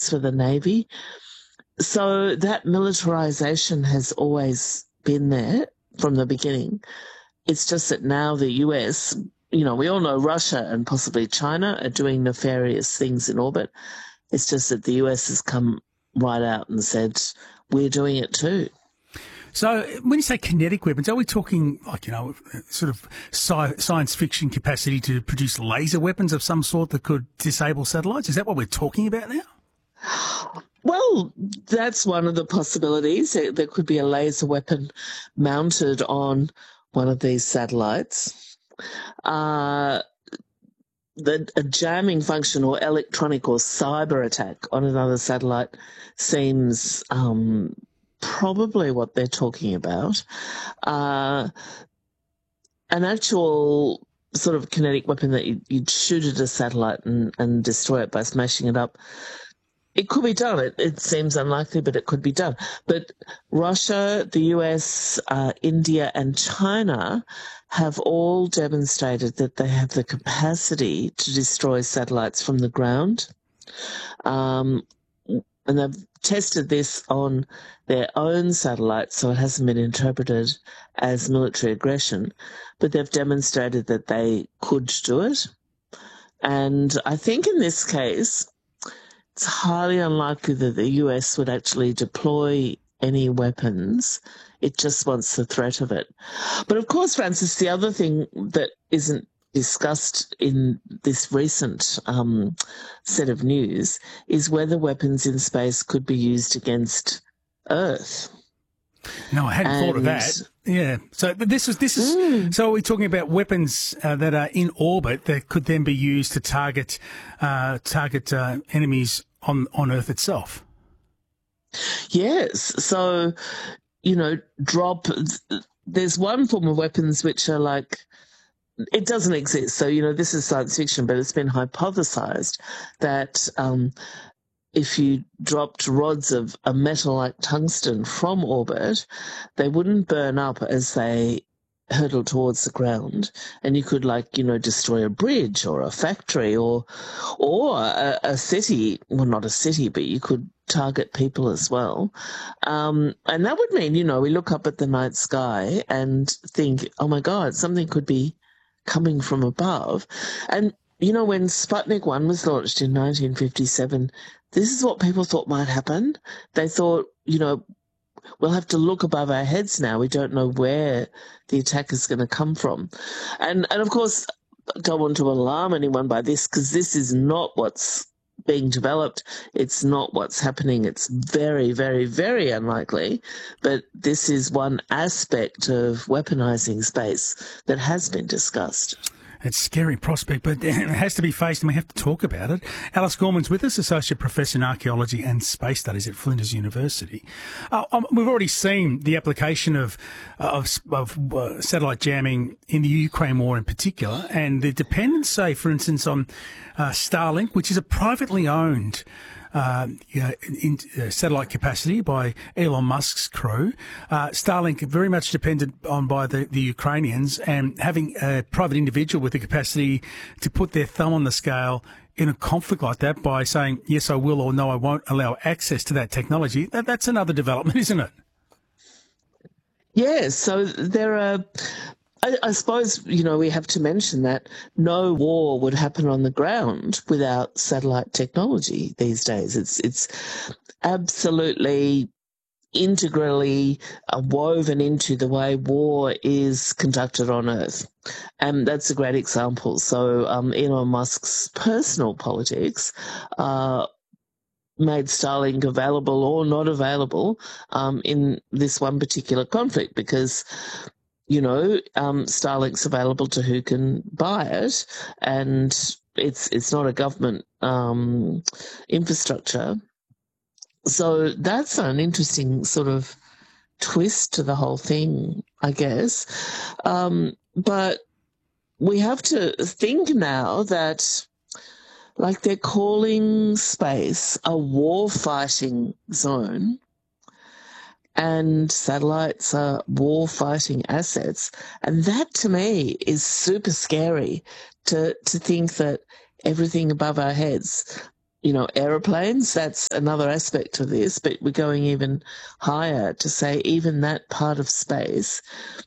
ships for the Navy. So that militarization has always been there from the beginning. It's just that now the US, we all know Russia and possibly China are doing nefarious things in orbit. It's just that the US has come right out and said, we're doing it too. So when you say kinetic weapons, are we talking like, sort of science fiction capacity to produce laser weapons of some sort that could disable satellites? Is that what we're talking about now? Well, that's one of the possibilities. There could be a laser weapon mounted on one of these satellites. A jamming function or electronic or cyber attack on another satellite seems probably what they're talking about. An actual sort of kinetic weapon that you'd shoot at a satellite and destroy it by smashing it up, it could be done. It seems unlikely, but it could be done. But Russia, the US, India, and China have all demonstrated that they have the capacity to destroy satellites from the ground. And they've tested this on their own satellites, so it hasn't been interpreted as military aggression, but they've demonstrated that they could do it. And I think in this case, it's highly unlikely that the US would actually deploy any weapons. It just wants the threat of it. But of course, Francis, the other thing that isn't discussed in this recent set of news is whether weapons in space could be used against Earth. No, I hadn't thought of that. Yeah. So this is. So are we talking about weapons that are in orbit that could then be used to target enemies on Earth itself? Yes. So, there's one form of weapons which are like, it doesn't exist. So, this is science fiction, but it's been hypothesized that if you dropped rods of a metal like tungsten from orbit, they wouldn't burn up as they hurtle towards the ground, and you could destroy a bridge or a factory or a city. Well, not a city, but you could target people as well. And that would mean, we look up at the night sky and think, oh my God, something could be coming from above. And, when Sputnik 1 was launched in 1957, this is what people thought might happen. They thought, we'll have to look above our heads now. We don't know where the attack is going to come from. And of course, I don't want to alarm anyone by this, because this is not what's being developed. It's not what's happening. It's very, very, very unlikely. But this is one aspect of weaponizing space that has been discussed. It's a scary prospect, but it has to be faced and we have to talk about it. Alice Gorman's with us, Associate Professor in Archaeology and Space Studies at Flinders University. We've already seen the application of satellite jamming in the Ukraine war in particular, and the dependence, say, for instance, on Starlink, which is a privately owned satellite capacity by Elon Musk's crew. Starlink very much depended on by the Ukrainians, and having a private individual with the capacity to put their thumb on the scale in a conflict like that by saying, yes, I will, or no, I won't allow access to that technology, that's another development, isn't it? Yes, so there are... I suppose, we have to mention that no war would happen on the ground without satellite technology these days. It's absolutely integrally woven into the way war is conducted on Earth. And that's a great example. So Elon Musk's personal politics made Starlink available or not available in this one particular conflict, because Starlink's available to who can buy it, and it's not a government infrastructure. So that's an interesting sort of twist to the whole thing, I guess. But we have to think now that, they're calling space a war-fighting zone, and satellites are war-fighting assets. And that, to me, is super scary, to think that everything above our heads aeroplanes. That's another aspect of this, but we're going even higher to say even that part of space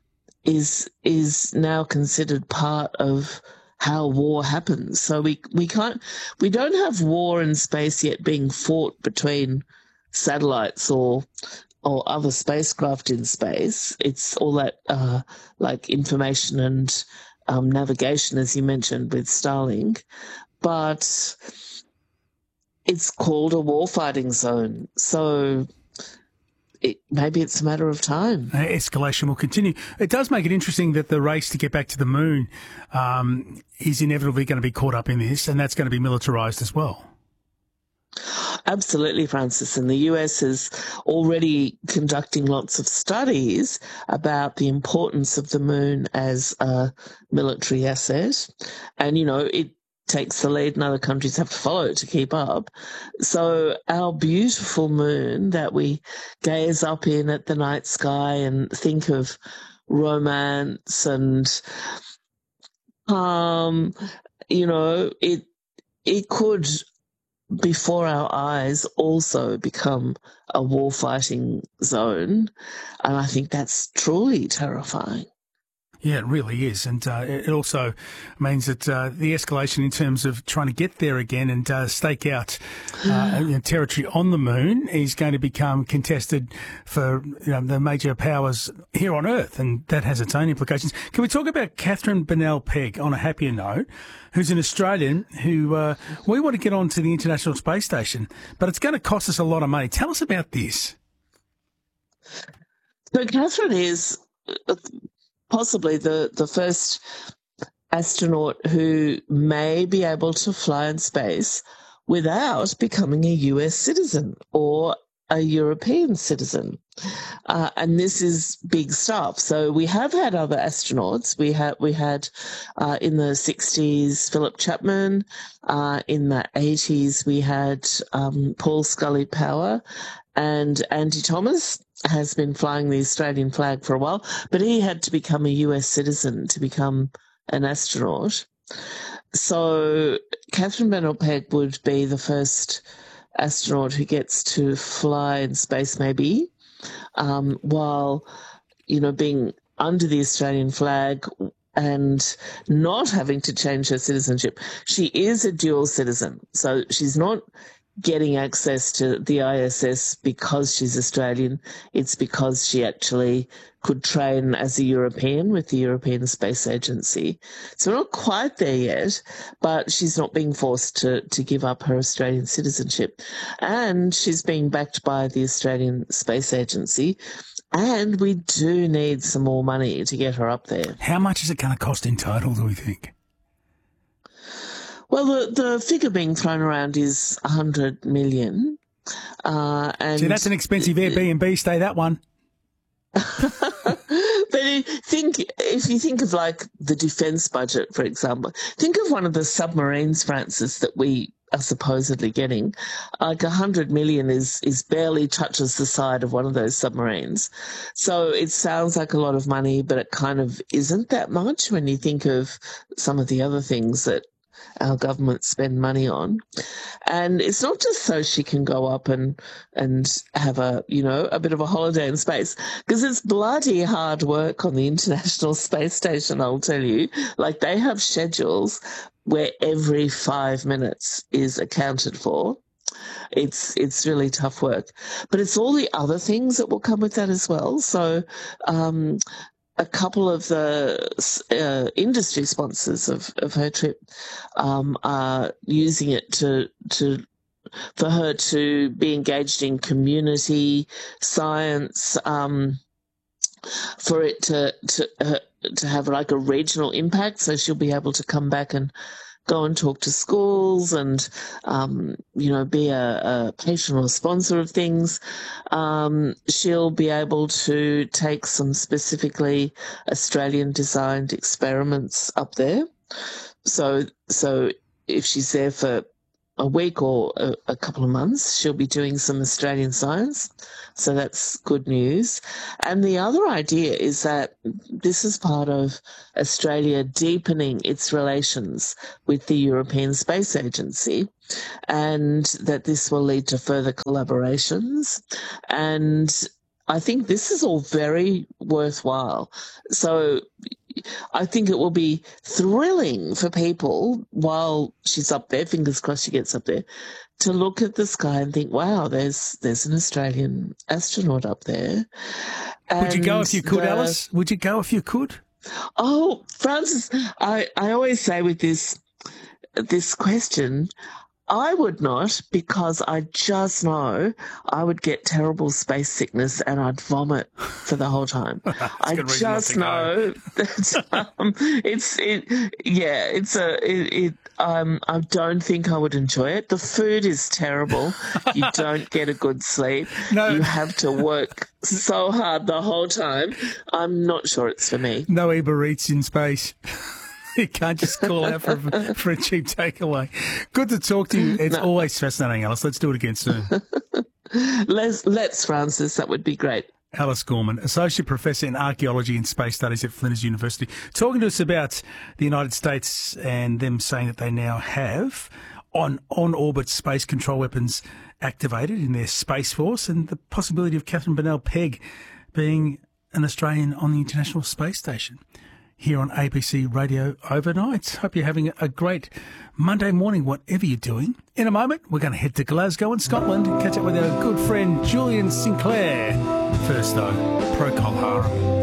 is now considered part of how war happens. So we don't have war in space yet being fought between satellites or other spacecraft in space. It's all that like information and navigation, as you mentioned, with Starlink. But it's called a warfighting zone. So maybe it's a matter of time. Escalation will continue. It does make it interesting that the race to get back to the moon is inevitably going to be caught up in this, and that's going to be militarised as well. Absolutely, Francis. And the US is already conducting lots of studies about the importance of the moon as a military asset. And, it takes the lead and other countries have to follow to keep up. So our beautiful moon that we gaze up in at the night sky and think of romance and, it could, before our eyes, also become a warfighting zone. And I think that's truly terrifying. Yeah, it really is. And it also means that the escalation in terms of trying to get there again and stake out territory on the moon is going to become contested for the major powers here on Earth, and that has its own implications. Can we talk about Catherine Bennell-Pegg on a happier note, who's an Australian who we want to get onto the International Space Station, but it's going to cost us a lot of money. Tell us about this. So Catherine is possibly the first astronaut who may be able to fly in space without becoming a US citizen or a European citizen. And this is big stuff. So we have had other astronauts. We had in the 60s, Philip Chapman. In the 80s, we had Paul Scully-Power, and Andy Thomas has been flying the Australian flag for a while, but he had to become a US citizen to become an astronaut. So Catherine Bennell-Pegg would be the first astronaut who gets to fly in space, maybe, while, being under the Australian flag and not having to change her citizenship. She is a dual citizen, so she's not getting access to the ISS because she's Australian. It's because she actually could train as a European with the European Space Agency. So we're not quite there yet, but she's not being forced to give up her Australian citizenship. And she's being backed by the Australian Space Agency. And we do need some more money to get her up there. How much is it going to cost in total, do we think? Well, the figure being thrown around is 100 million. And see, that's an expensive Airbnb stay, that one. But if you think of like the defence budget, for example, think of one of the submarines, Francis, that we are supposedly getting. Like 100 million is barely touches the side of one of those submarines. So it sounds like a lot of money, but it kind of isn't that much when you think of some of the other things that our government spend money on. And it's not just so she can go up and have a bit of a holiday in space, because it's bloody hard work on the International Space Station, I'll tell you. Like, they have schedules where every 5 minutes is accounted for. It's really tough work. But it's all the other things that will come with that as well. So a couple of the industry sponsors of her trip are using it for her to be engaged in community science, for it to have like a regional impact. So she'll be able to come back and go and talk to schools and, be a patron or sponsor of things. She'll be able to take some specifically Australian-designed experiments up there. So if she's there for a week or a couple of months, she'll be doing some Australian science. So that's good news. And the other idea is that this is part of Australia deepening its relations with the European Space Agency. and that this will lead to further collaborations. And I think this is all very worthwhile. So I think it will be thrilling for people while she's up there, fingers crossed she gets up there, to look at the sky and think, wow, there's an Australian astronaut up there. Would you go if you could, Alice? Would you go if you could? Oh, Francis, I always say with this question, I would not, because I just know I would get terrible space sickness and I'd vomit for the whole time. I just know that I don't think I would enjoy it. The food is terrible. You don't get a good sleep. No. You have to work so hard the whole time. I'm not sure it's for me. No Uber Eats in space. You can't just call out for a cheap takeaway. Good to talk to you. It's always fascinating, Alice. Let's do it again soon. Let's, Francis. That would be great. Alice Gorman, Associate Professor in Archaeology and Space Studies at Flinders University, talking to us about the United States and them saying that they now have on-orbit space control weapons activated in their Space Force, and the possibility of Catherine Burnell-Pegg being an Australian on the International Space Station. Here on ABC Radio Overnight. Hope you're having a great Monday morning, whatever you're doing. In a moment, we're going to head to Glasgow in Scotland and catch up with our good friend Julian Sinclair. First, though, Procol Harum.